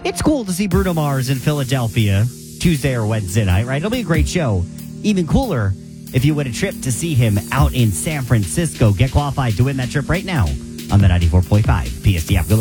It's cool to see Bruno Mars in Philadelphia Tuesday or Wednesday night, right? It'll be a great show. Even cooler if you win a trip to see him out in San Francisco. Get qualified to win that trip right now on the 94.5 PSD app. Good luck.